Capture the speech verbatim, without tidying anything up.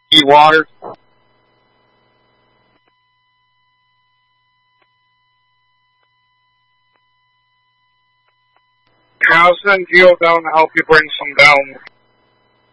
Eat water. How's Geo going to help you bring some down?